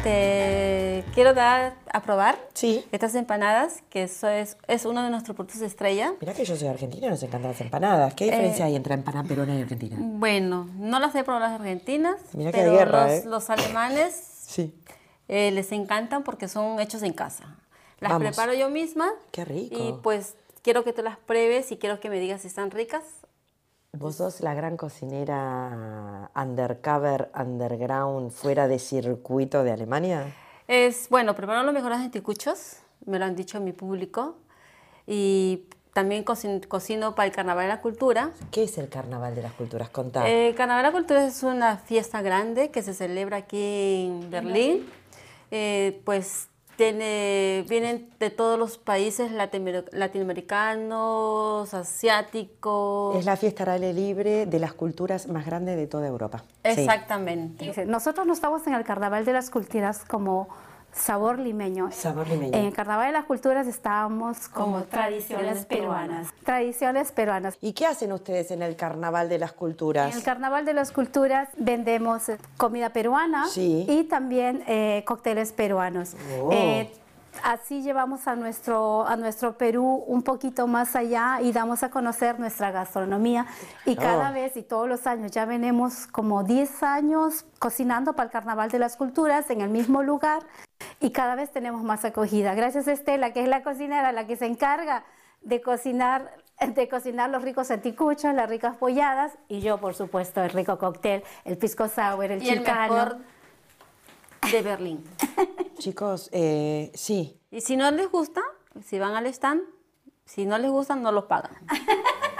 te quiero dar a probar Sí. estas empanadas, que eso es uno de nuestros productos estrella. Mirá que yo soy argentina y nos encantan las empanadas. ¿Qué diferencia hay entre empanada peruana y argentina? Bueno, no las he probado las argentinas, Mirá que hay pero guerra, los alemanes Sí. les encantan porque son hechos en casa. Las Vamos. preparo yo misma. Qué rico. Y pues quiero que tú las pruebes y quiero que me digas si están ricas. Vos sos la gran cocinera undercover, underground, fuera de circuito de Alemania. Bueno, preparo los mejores anticuchos, me lo han dicho mi público. Y también cocino para el Carnaval de la Cultura. ¿Qué es el Carnaval de las Culturas? Contá. El Carnaval de la Cultura es una fiesta grande que se celebra aquí en Berlín. Pues vienen de todos los países latinoamericanos, asiáticos. Es la fiesta al aire libre de las culturas más grande de toda Europa. Exactamente. Sí. Nosotros no estamos en el Carnaval de las Culturas como sabor limeño. Sabor limeño. En el Carnaval de las Culturas estábamos como tradiciones peruanas. Tradiciones peruanas. ¿Y qué hacen ustedes en el Carnaval de las Culturas? En el Carnaval de las Culturas vendemos comida peruana Sí. y también cócteles peruanos. Oh. Así llevamos a nuestro Perú un poquito más allá y damos a conocer nuestra gastronomía. Y cada vez y todos los años, ya venimos como 10 años cocinando para el Carnaval de las Culturas en el mismo lugar y cada vez tenemos más acogida. Gracias a Estela, que es la cocinera, la que se encarga de cocinar los ricos anticuchos, las ricas polladas y yo, por supuesto, el rico cóctel, el pisco sour, el Y el chilcano. mejor de Berlín. Chicos, sí. Y si no les gusta, si van al stand, si no les gusta, no los pagan.